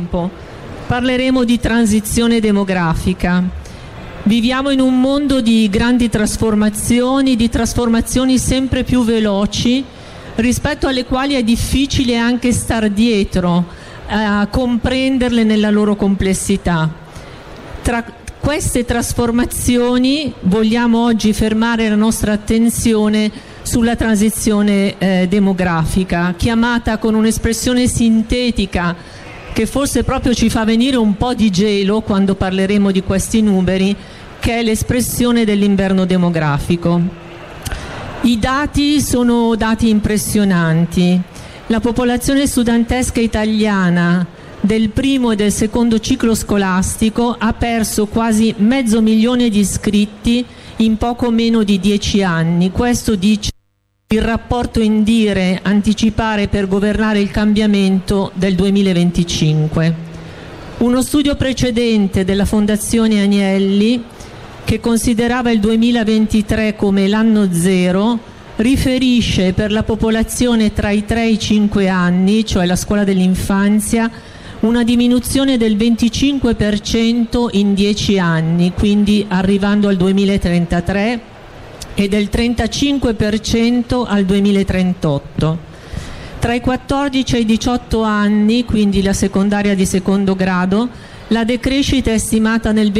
tempo. Parleremo di transizione demografica. Viviamo in un mondo di grandi trasformazioni sempre più veloci, rispetto alle quali è difficile anche star dietro, a comprenderle nella loro complessità. Tra queste trasformazioni vogliamo oggi fermare la nostra attenzione sulla transizione demografica, chiamata con un'espressione sintetica che forse proprio ci fa venire un po' di gelo quando parleremo di questi numeri, che è l'espressione dell'inverno demografico. I dati sono dati impressionanti. La popolazione studentesca italiana del primo e del secondo ciclo scolastico ha perso quasi 500.000 di iscritti in poco meno di 10 anni. Questo dice il rapporto Indire Anticipare per governare il cambiamento del 2025. Uno studio precedente della Fondazione Agnelli, che considerava il 2023 come l'anno zero, riferisce per la popolazione tra i 3 e i 5 anni, cioè la scuola dell'infanzia, una diminuzione del 25% in 10 anni, quindi arrivando al 2033, e del 35% al 2038. Tra i 14 e i 18 anni, quindi la secondaria di secondo grado, la decrescita è stimata nel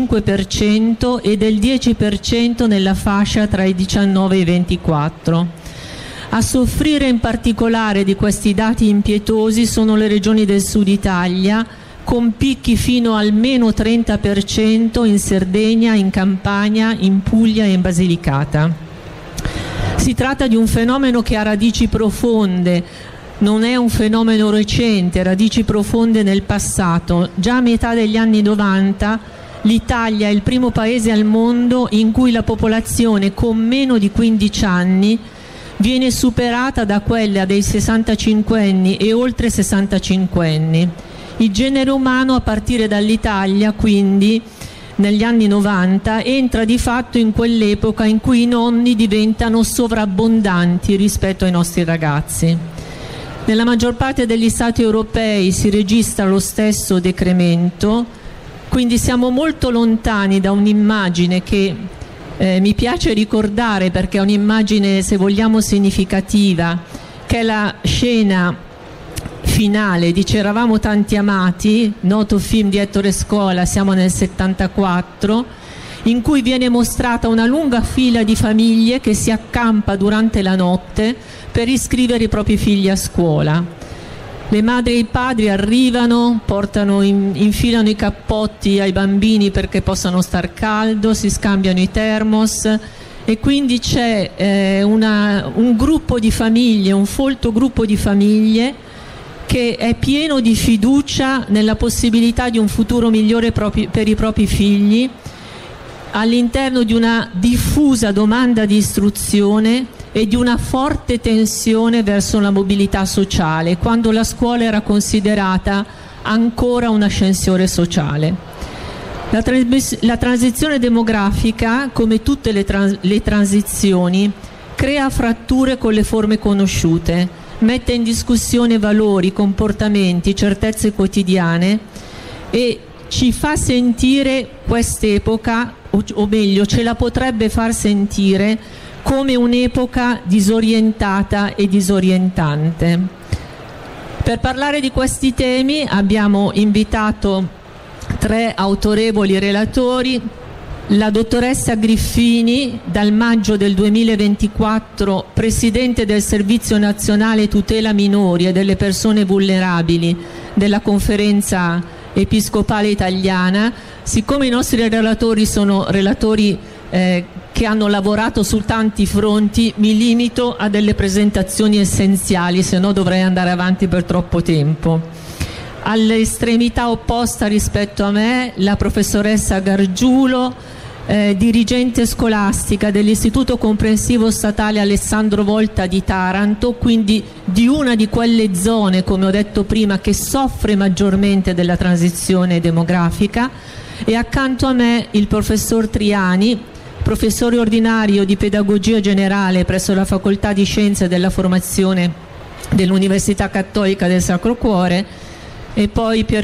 25% e del 10% nella fascia tra i 19 e i 24. A soffrire in particolare di questi dati impietosi sono le regioni del sud Italia, con picchi fino al meno 30% in Sardegna, in Campania, in Puglia e in Basilicata. Si tratta di un fenomeno che ha radici profonde. Non è un fenomeno recente, radici profonde nel passato. Già a metà degli anni 90 l'Italia è il primo paese al mondo in cui la popolazione con meno di 15 anni viene superata da quella dei 65enni e oltre 65enni. Il genere umano, a partire dall'Italia, quindi negli anni 90, entra di fatto in quell'epoca in cui i nonni diventano sovrabbondanti rispetto ai nostri ragazzi. Nella maggior parte degli Stati europei si registra lo stesso decremento, quindi siamo molto lontani da un'immagine che mi piace ricordare perché è un'immagine, se vogliamo, significativa, che è la scena finale di C'eravamo tanti amati, noto film di Ettore Scola, siamo nel 74, in cui viene mostrata una lunga fila di famiglie che si accampa durante la notte per iscrivere i propri figli a scuola. Le madri e i padri arrivano, infilano i cappotti ai bambini perché possano star caldo, si scambiano i termos e quindi c'è un gruppo di famiglie, un folto gruppo di famiglie che è pieno di fiducia nella possibilità di un futuro migliore per i propri figli, all'interno di una diffusa domanda di istruzione e di una forte tensione verso la mobilità sociale, quando la scuola era considerata ancora un ascensore sociale. La transizione demografica, come tutte le transizioni, crea fratture con le forme conosciute, mette in discussione valori, comportamenti, certezze quotidiane e ci fa sentire quest'epoca, o meglio ce la potrebbe far sentire come un'epoca disorientata e disorientante. Per parlare di questi temi abbiamo invitato 3 autorevoli relatori: la dottoressa Griffini, dal maggio del 2024 presidente del Servizio Nazionale Tutela Minori e delle Persone Vulnerabili della Conferenza Episcopale Italiana. Siccome i nostri relatori sono relatori che hanno lavorato su tanti fronti, mi limito a delle presentazioni essenziali, se no dovrei andare avanti per troppo tempo. All'estremità opposta rispetto a me, la professoressa Gargiulo, dirigente scolastica dell'Istituto Comprensivo Statale Alessandro Volta di Taranto, quindi di una di quelle zone, come ho detto prima, che soffre maggiormente della transizione demografica, e accanto a me il professor Triani, professore ordinario di pedagogia generale presso la Facoltà di Scienze della Formazione dell'Università Cattolica del Sacro Cuore, e poi Pier